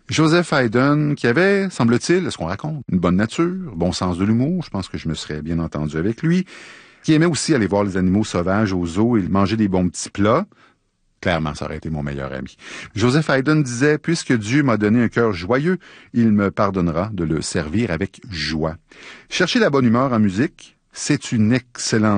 Joseph Haydn, qui avait, semble-t-il, ce qu'on raconte, une bonne nature, bon sens de l'humour, je pense que je me serais bien entendu avec lui, qui aimait aussi aller voir les animaux sauvages au zoo et manger des bons petits plats. Clairement, ça aurait été mon meilleur ami. Joseph Haydn disait, puisque Dieu m'a donné un cœur joyeux, il me pardonnera de le servir avec joie. Chercher la bonne humeur en musique, c'est une excellente